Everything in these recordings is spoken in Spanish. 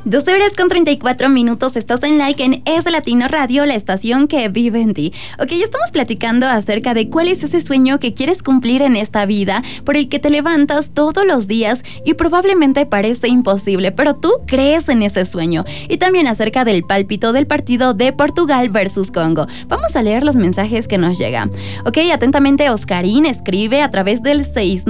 12 horas con 34 minutos, estás en Like en Es Latino Radio, la estación que vive en ti. Ok, estamos platicando acerca de cuál es ese sueño que quieres cumplir en esta vida, por el que te levantas todos los días y probablemente parece imposible, pero tú crees en ese sueño. Y también acerca del pálpito del partido de Portugal versus Congo. Vamos a leer los mensajes que nos llegan. Ok, atentamente Oscarín escribe a través del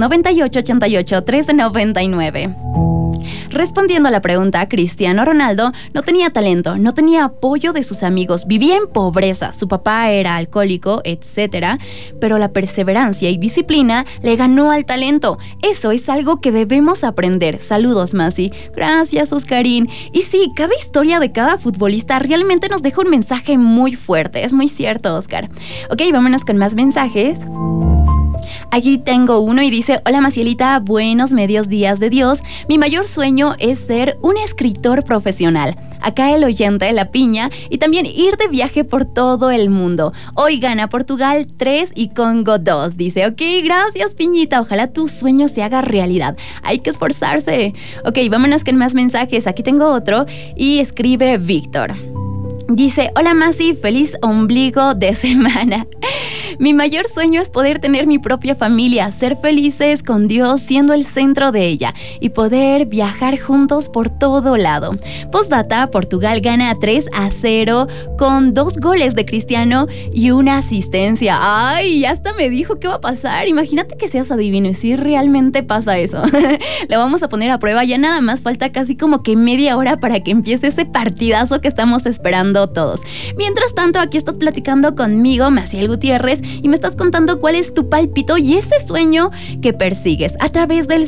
698-88-1399. Respondiendo a la pregunta, Cristiano Ronaldo no tenía talento, no tenía apoyo de sus amigos, vivía en pobreza, su papá era alcohólico, etc. Pero la perseverancia y disciplina le ganó al talento. Eso es algo que debemos aprender. Saludos, Masi. Gracias, Oscarín. Y sí, cada historia de cada futbolista realmente nos deja un mensaje muy fuerte. Es muy cierto, Oscar. Ok, vámonos con más mensajes. Aquí tengo uno y dice: hola Macielita, buenos medios días de Dios. Mi mayor sueño es ser un escritor profesional. Acá el oyente, La Piña, y también ir de viaje por todo el mundo. Hoy gana Portugal 3 y Congo 2. Dice, ok, gracias Piñita, ojalá tu sueño se haga realidad. Hay que esforzarse. Ok, vámonos con más mensajes. Aquí tengo otro y escribe Víctor. Dice, hola Masi, feliz ombligo de semana. Mi mayor sueño es poder tener mi propia familia, ser felices con Dios siendo el centro de ella y poder viajar juntos por todo lado. Postdata, Portugal gana 3-0 con 2 goles de Cristiano y una asistencia. Ay, hasta me dijo qué va a pasar. Imagínate que seas adivino y si realmente pasa eso. Lo vamos a poner a prueba, ya nada más falta casi como que media hora para que empiece ese partidazo que estamos esperando todos. Mientras tanto, aquí estás platicando conmigo, Maciel Gutiérrez, y me estás contando cuál es tu pálpito y ese sueño que persigues a través del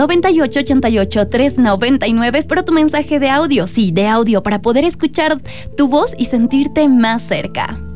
698-88-399. Espero tu mensaje de audio, sí, de audio, para poder escuchar tu voz y sentirte más cerca.